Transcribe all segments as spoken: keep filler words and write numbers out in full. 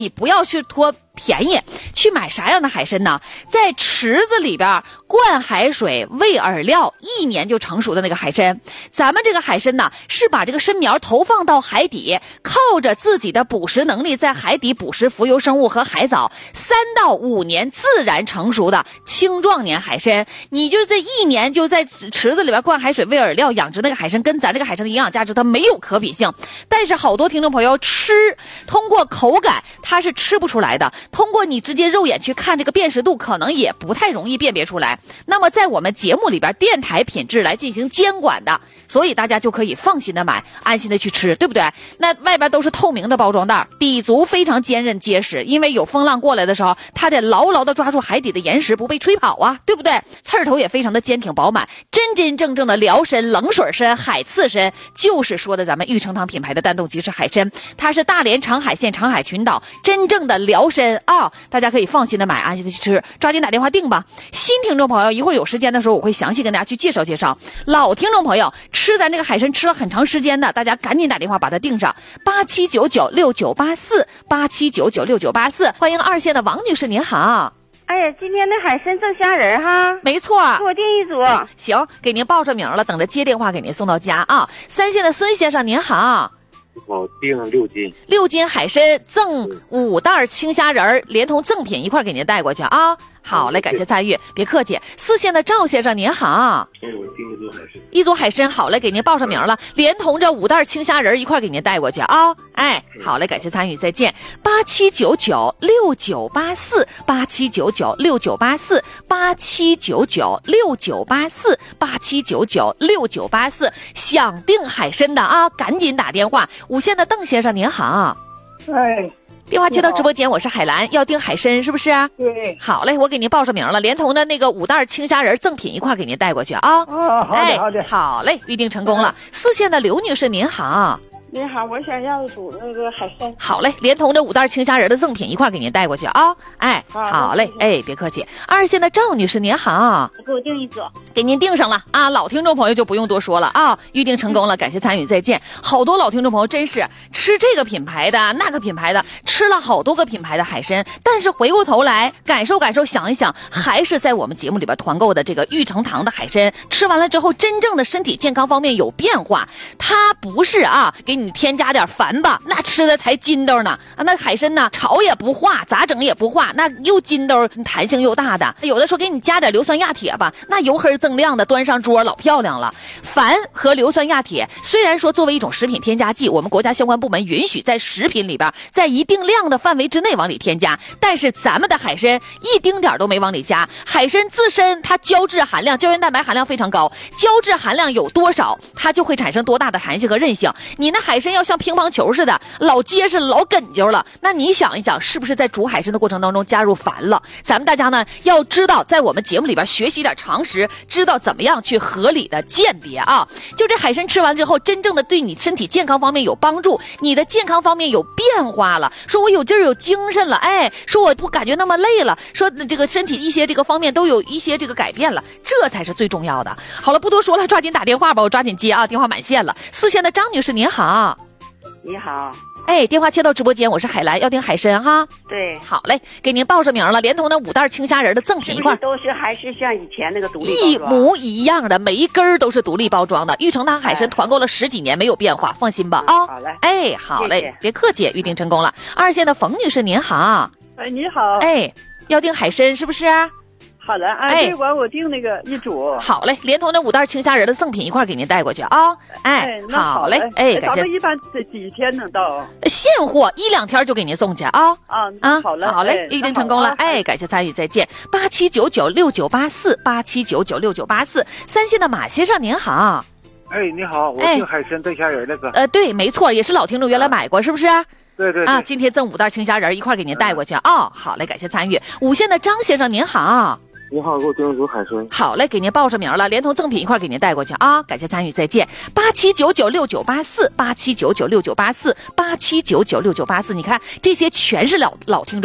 你不要去托便宜去买啥样的海参呢？在池子里边灌海水喂饵料，一年就成熟的那个海参。咱们这个海参呢，是把这个参苗投放到海底，靠着自己的捕食能力，在海底捕食浮游生物和海藻，三到五年自然成熟的青壮年海参。你就这一年就在池子里边灌海水喂饵料养殖那个海参，跟咱这个海参的营养价值它没有可比性。但是好多听众朋友吃，通过口感它是吃不出来的，通过你直接肉眼去看这个辨识度，可能也不太容易辨别出来。那么在我们节目里边，电台品质来进行监管的，所以大家就可以放心的买，安心的去吃，对不对？那外边都是透明的包装袋，底足非常坚韧结实，因为有风浪过来的时候，它得牢牢的抓住海底的岩石，不被吹跑啊，对不对？刺儿头也非常的坚挺饱满，真真正正的辽参、冷水参、海刺参，就是说的咱们玉成堂品牌的丹东吉士海参，它是大连长海县长海群岛真正的辽参啊，大家可以放心的买，安心的去吃，抓紧打电话订吧。新听众朋友，一会儿有时间的时候，我会详细跟大家去介绍介绍。老听众朋友，吃咱这个海参吃了很长时间的，大家赶紧打电话把它订上，八七九九六九八四，八七九九六九八四。欢迎二线的王女士，您好。 哎呀，今天的海参正吓人哈！ 没错， 给我订一组。 行，给您报上名了，等着接电话给您送到家啊。三线的孙先生，您好。 我订六斤， 六斤海参赠五袋青虾仁，连同赠品一块给您带过去啊。好嘞，感谢参与，别客气。四线的赵先生您好， 我订一组海参， 一组海参，好嘞，给您报上名了，连同这五袋青虾仁一块给您带过去啊。哎，好嘞，感谢参与，再见。八七九九六九八四，八七九九六九八四，八七九九六九八四，八七九九六九八四。想订海参的啊，赶紧打电话。五线的邓先生您好， 哎。 电话接到直播间，我是海兰，要订海参是不是？ 对。 好嘞，我给您报上名了，连同的那个五袋青虾仁赠品一块给您带过去啊。 哦，好的好的。 哎，好嘞，预定成功了。四线的刘女士您好。 您好，我想要一组那个海参。 好嘞，连同这五袋青虾仁的赠品一块给您带过去啊。哎，好嘞，哎，别客气。二线的赵女士您好， 给我订一组， 给您订上了啊。老听众朋友就不用多说了啊，预定成功了，感谢参与，再见。好多老听众朋友真是吃这个品牌的那个品牌的，吃了好多个品牌的海参，但是回过头来感受感受，想一想，还是在我们节目里边团购的这个玉成堂的海参，吃完了之后，真正的身体健康方面有变化。它不是啊，给你你添加点矾吧，那吃的才筋斗呢。啊，那海参呢，炒也不化，咋整也不化，那又筋斗，弹性又大的。有的时候给你加点硫酸亚铁吧，那油黑锃亮的，端上桌老漂亮了。矾和硫酸亚铁虽然说作为一种食品添加剂，我们国家相关部门允许在食品里边在一定量的范围之内往里添加，但是咱们的海参一丁点都没往里加。海参自身它胶质含量、胶原蛋白含量非常高，胶质含量有多少，它就会产生多大的弹性和韧性。你那海参要像乒乓球似的老结实老梗究了，那你想一想，是不是在煮海参的过程当中加入矾了？咱们大家呢要知道，在我们节目里边学习点常识，知道怎么样去合理的鉴别啊。就这海参吃完之后，真正的对你身体健康方面有帮助，你的健康方面有变化了，说我有劲儿有精神了，哎，说我不感觉那么累了，说这个身体一些这个方面都有一些这个改变了，这才是最重要的。好了，不多说了，抓紧打电话吧，我抓紧接啊，电话满线了。四线的张女士您好。 你好， 哎，电话接到直播间，我是海兰，要订海参哈。 对， 好嘞，给您报上名了，连同那五袋青虾仁的赠品一块， 都是还是像以前那个独立一模一样的，每一根儿都是独立包装的。玉成堂海参团购了十几年没有变化，放心吧啊。 好嘞， 哎，好嘞，谢谢，别客气，预定成功了。二线的冯女士您好。 哎，你好。 哎，要订海参是不是？ 好的，哎，这管我订那个一组。 好嘞，连同那五袋青虾仁的赠品一块给您带过去啊。哎，好嘞，哎，感谢。 咱们一般几天能到？ 现货一两天就给您送去啊。 啊啊， 好嘞， 好嘞，预定成功了。哎，感谢参与，再见。八七九九六九八四，八七九九六九八四。三线的马先生您好。 哎，你好，我订海参炖虾仁那个。 呃，对，没错，也是老听众，原来买过是不是？ 对对啊，今天赠五袋青虾仁一块给您带过去哦。好嘞，感谢参与。五线的张先生您好。 你好，给我订一组海参。 好嘞，给您报上名了，连同赠品一块给您带过去啊！感谢参与，再见。八七九九六九八四，八七九九六九八四，八七九九六九八四。你看，这些全是老老听众，都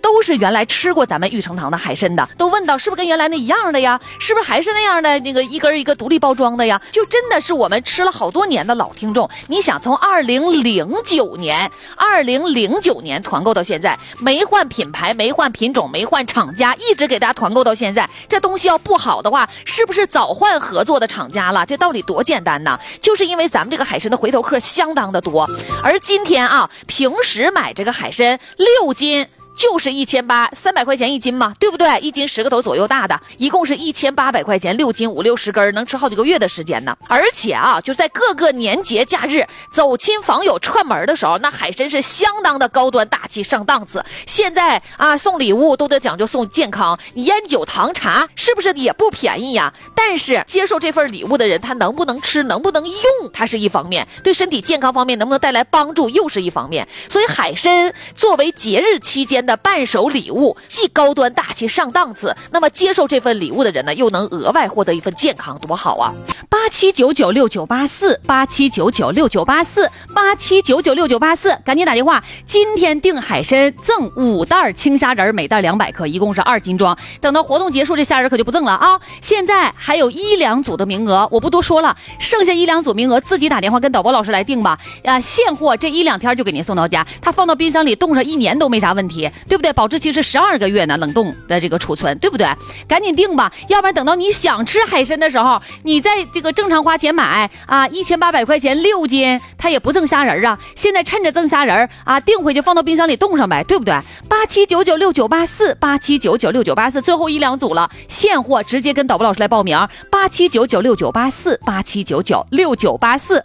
都是原来吃过咱们玉成堂的海参的，都问到是不是跟原来那一样的呀？是不是还是那样的那个一根一个独立包装的呀？就真的是我们吃了好多年的老听众。你想从二零零九年二零零九年团购到现在，没换品牌，没换品种，没换厂家，一直给大家团购到现在。这东西要不好的话，是不是早换合作的厂家了？这道理多简单呢，就是因为咱们这个海参的回头客相当的多。而今天啊，平时买这个海参六斤就是一千八，三百块钱一斤嘛，对不对？一斤十个头左右大的，一共是一千八百块钱，六斤五六十根，能吃好几个月的时间呢。而且啊，就在各个年节假日走亲访友串门的时候，那海参是相当的高端大气上档次。现在啊，送礼物都得讲究送健康，烟酒糖茶是不是也不便宜呀？但是接受这份礼物的人，他能不能吃，能不能用，它是一方面；对身体健康方面能不能带来帮助，又是一方面。所以海参作为节日期间的伴手礼物，既高端大气上档次，那么接受这份礼物的人呢，又能额外获得一份健康，多好啊！八七九九六九八四八七九九六九八四八七九九六九八四，赶紧打电话！今天订海参赠五袋青虾仁，每袋两百克，一共是二斤装。等到活动结束，这虾仁可就不赠了啊！现在还有一两组的名额，我不多说了，剩下一两组名额自己打电话跟导播老师来订吧。啊，现货这一两天就给您送到家，它放到冰箱里冻上一年都没啥问题，对不对？保质期是十二个月呢，冷冻的这个储存，对不对？赶紧订吧，要不然等到你想吃海参的时候，你在这个正常花钱买啊，一千八百块钱六斤，它也不赠虾仁啊。现在趁着赠虾仁啊，订回去放到冰箱里冻上呗，对不对？八七九九六九八四八七九九六九八四，最后一两组了，现货直接跟导播老师来报名，八七九九六九八四八七九九六九八四。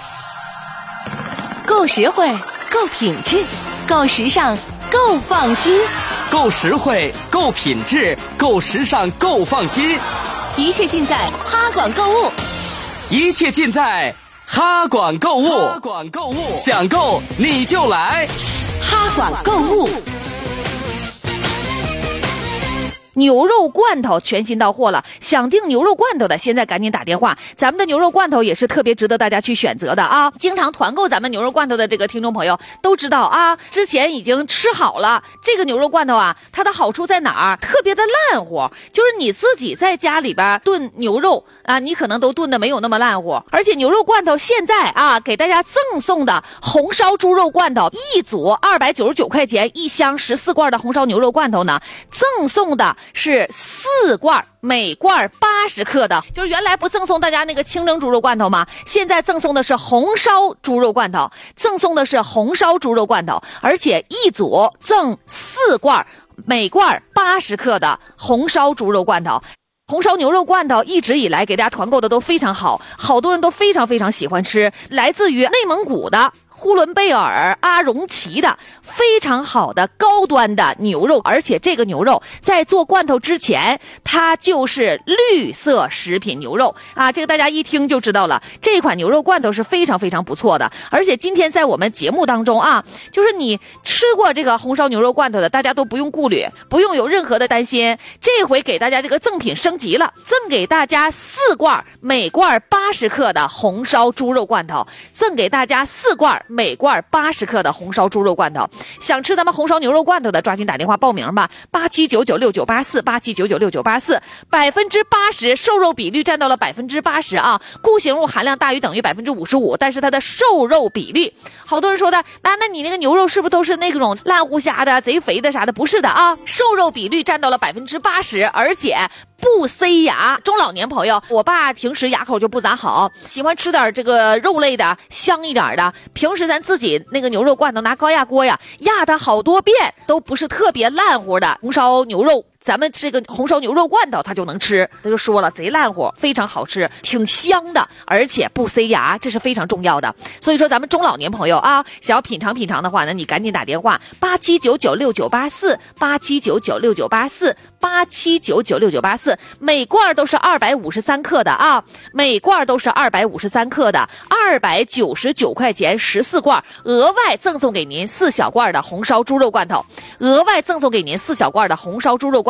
够实惠，够品质，够时尚，够放心。 够实惠，够品质，够时尚，够放心。 一切尽在哈管购物， 一切尽在哈管购物。哈管购物，想购你就来哈管购物。 牛肉罐头全新到货了，想订牛肉罐头的现在赶紧打电话，咱们的牛肉罐头也是特别值得大家去选择的啊！经常团购咱们牛肉罐头的这个听众朋友都知道啊，之前已经吃好了这个牛肉罐头啊，它的好处在哪儿？特别的烂乎，就是你自己在家里边炖牛肉啊，你可能都炖的没有那么烂乎。而且牛肉罐头现在啊，给大家赠送的红烧猪肉罐头一组二百九十九块钱一箱，十四罐的红烧牛肉罐头呢，赠送的是四罐，每罐八十克的，就是原来不赠送大家那个清蒸猪肉罐头吗？现在赠送的是红烧猪肉罐头，赠送的是红烧猪肉罐头，而且一组赠四罐，每罐八十克的红烧猪肉罐头。红烧牛肉罐头一直以来给大家团购的都非常好，好多人都非常非常喜欢吃，来自于内蒙古的呼伦贝尔阿荣旗的非常好的高端的牛肉，而且这个牛肉在做罐头之前，它就是绿色食品牛肉啊，这个大家一听就知道了，这款牛肉罐头是非常非常不错的。而且今天在我们节目当中啊，就是你吃过这个红烧牛肉罐头的，大家都不用顾虑，不用有任何的担心，这回给大家这个赠品升级了，赠给大家四罐，每罐八十克的红烧猪肉罐头，赠给大家四罐每罐八十克的红烧猪肉罐头。想吃咱们红烧牛肉罐头的，抓紧打电话报名吧，八七九九六九八四八七九九六九八四，百分之八十瘦肉比率占到了百分之八十啊，固形物含量大于等于百分之五十五，但是它的瘦肉比率，好多人说的，那那你那个牛肉是不是都是那种烂乎虾的、贼肥的啥的？不是的啊，瘦肉比率占到了百分之八十，而且不塞牙。中老年朋友，我爸平时牙口就不咋好，喜欢吃点这个肉类的，香一点的。平时咱自己那个牛肉罐头拿高压锅呀，压它好多遍都不是特别烂乎的红烧牛肉，咱们这个红烧牛肉罐头他就能吃，他就说了贼烂乎，非常好吃，挺香的，而且不塞牙，这是非常重要的。所以说咱们中老年朋友啊，想要品尝品尝的话呢，你赶紧打电话八七九九六九八四八七九九六九八四八七九九六九八四，每罐都是二百五十三克的啊，每罐都是二百五十三克的，二百九十九块钱十四罐，额外赠送给您四小罐的红烧猪肉罐头，额外赠送给您四小罐的红烧猪肉罐头。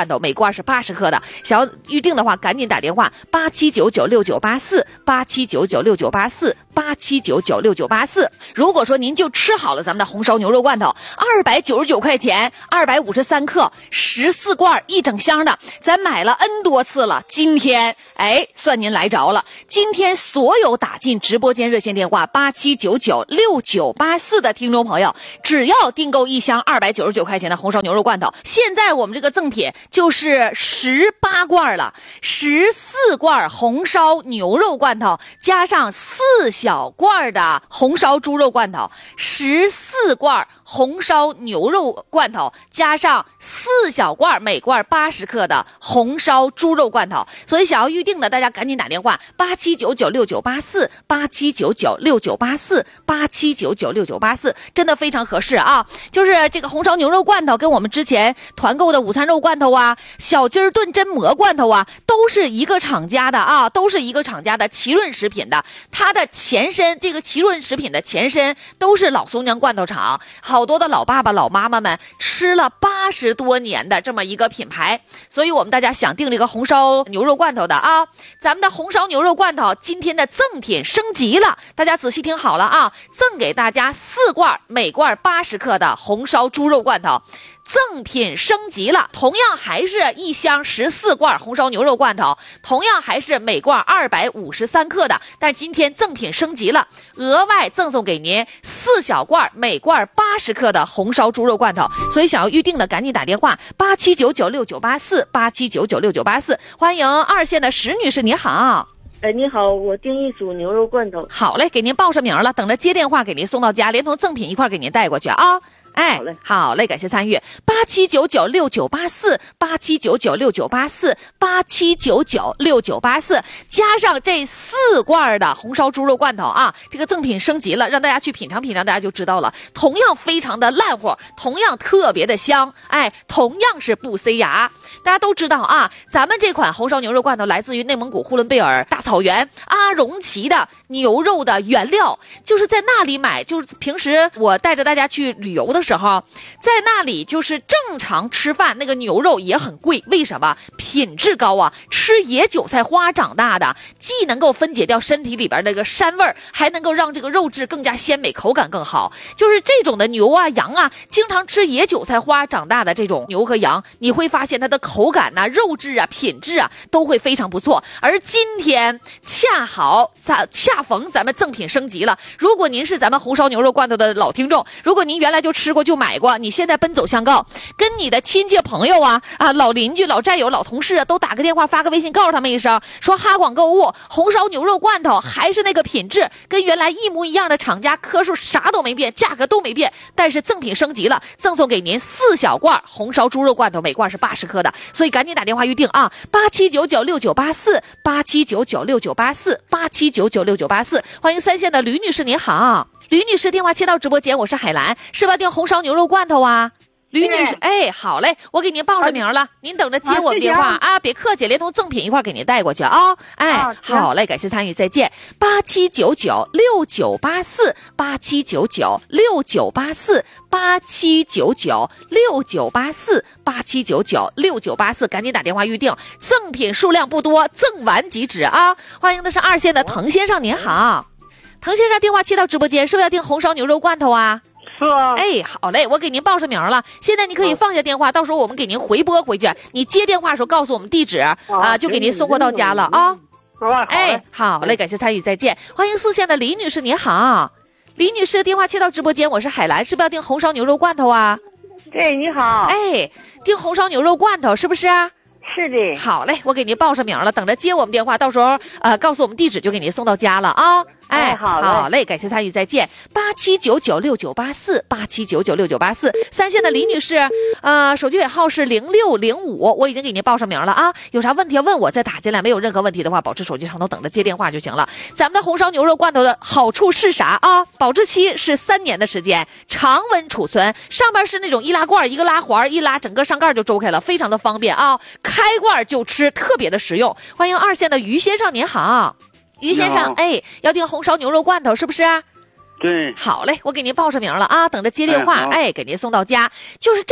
罐头，每罐是八十克的。想要预定的话，赶紧打电话八七九九六九八四八七九九六九八四八七九九六九八四。如果说您就吃好了咱们的红烧牛肉罐头，二百九十九块钱，二百五十三克，十四罐一整箱的，咱买了 N 多次了。今天哎，算您来着了。今天所有打进直播间热线电话八七九九六九八四的听众朋友，只要订购一箱二百九十九块钱的红烧牛肉罐头，现在我们这个赠品就是十八罐了，十四罐红烧牛肉罐头加上四小罐的红烧猪肉罐头，十四罐红烧牛肉罐头加上四小罐，每罐八十克的红烧猪肉罐头。所以想要预定的大家赶紧打电话八七九九六九八四八七九九六九八四八七九九六九八四，真的非常合适啊！就是这个红烧牛肉罐头跟我们之前团购的午餐肉罐头啊、小鸡儿炖榛蘑罐头啊，都是一个厂家的啊，都是一个厂家的奇润食品的。它的前身，这个奇润食品的前身都是老松江罐头厂，好多的老爸爸老妈妈们吃了八十多年的这么一个品牌。所以我们大家想订这个红烧牛肉罐头的啊，咱们的红烧牛肉罐头今天的赠品升级了，大家仔细听好了啊，赠给大家四罐，每罐八十克的红烧猪肉罐头。赠品升级了，同样还是一箱十四罐红烧牛肉罐头，同样还是每罐二百五十三克的，但今天赠品升级了，额外赠送给您四小罐，每罐八十克的红烧猪肉罐头。所以想要预定的赶紧打电话八七九九六九八四八七九九六九八四。欢迎二线的石女士，你好。 哎，你好，我订一组牛肉罐头。 好嘞，给您报上名了，等着接电话给您送到家，连同赠品一块给您带过去啊。哎， 好嘞， 好嘞，感谢参与。八七九九六九八四，八七九九六九八四，八七九九六九八四，加上这四罐的红烧猪肉罐头啊，这个赠品升级了，让大家去品尝品尝，大家就知道了。同样非常的烂乎，同样特别的香，哎，同样是不塞牙。大家都知道啊，咱们这款红烧牛肉罐头来自于内蒙古呼伦贝尔大草原阿荣旗的牛肉的原料，就是在那里买，就是平时我带着大家去旅游的时候，在那里就是正常吃饭，那个牛肉也很贵，为什么？品质高啊，吃野韭菜花长大的，既能够分解掉身体里边那个膻味儿，还能够让这个肉质更加鲜美，口感更好。就是这种的牛啊羊啊，经常吃野韭菜花长大的这种牛和羊，你会发现它的口感呐、啊、肉质啊、品质啊都会非常不错。而今天恰好咱恰逢咱们赠品升级了，如果您是咱们红烧牛肉罐头的老听众，如果您原来就吃过就买过，你现在奔走相告，跟你的亲戚朋友啊啊老邻居、老战友、老同事啊，都打个电话发个微信告诉他们一声，说哈广购物红烧牛肉罐头还是那个品质，跟原来一模一样的厂家，颗数啥都没变，价格都没变，但是赠品升级了，赠送给您四小罐红烧猪肉罐头，每罐是八十克的，所以赶紧打电话预定啊，八七九九六九八四八七九九六九八四八七九九六九八四。欢迎三线的吕女士，您好。吕女士电话切到直播间，我是海兰，是吧？订红烧牛肉罐头啊？吕女士，哎，好嘞，我给您报上名了，您等着接我们电话 啊, 啊，别客气，连同赠品一块给您带过去啊。哎，啊、好嘞，感谢参与，再见。八七九九六九八四，八七九九六九八四，八七九九六九八四，八七九九六九八四，赶紧打电话预定，赠品数量不多，赠完即止啊。欢迎的是二线的滕先生，您好。滕先生电话切到直播间，是不是要订红烧牛肉罐头啊？ 是啊。 哎，好嘞，我给您报上名了。现在你可以放下电话，到时候我们给您回拨回去。你接电话的时候告诉我们地址啊，啊就给您送货到家了啊。哎，好嘞，感谢参与，再见。欢迎四线的李女士，你好。李女士电话切到直播间，我是海兰，是不是要订红烧牛肉罐头啊？ 对，你好。 哎，订红烧牛肉罐头是不是啊？ 是的。 好嘞，我给您报上名了，等着接我们电话，到时候呃告诉我们地址就给您送到家了啊。哎，好嘞，好嘞，感谢参与，再见。八七九九六九八四，八七九九六九八四。三线的李女士，呃，手机尾号是零六零五，我已经给您报上名了啊。有啥问题要问我，再打进来。没有任何问题的话，保持手机上头等着接电话就行了。咱们的红烧牛肉罐头的好处是啥啊？保质期是三年的时间，常温储存，上面是那种易拉罐，一个拉环一拉，整个上盖就周开了，非常的方便啊。开罐就吃，特别的实用。欢迎二线的于先生，您好。于先生，哎，要订红烧牛肉罐头是不是？ 对。 好嘞，我给您报上名了啊，等着接电话，哎，哎给您送到家。就是这。